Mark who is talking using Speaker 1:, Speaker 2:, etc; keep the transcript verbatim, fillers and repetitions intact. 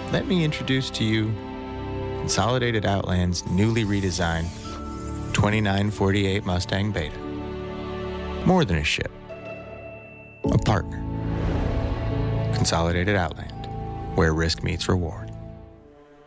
Speaker 1: let me introduce to you Consolidated Outland's newly redesigned twenty-nine forty-eight Mustang Beta. More than a ship, a partner. Consolidated Outland, where risk meets reward.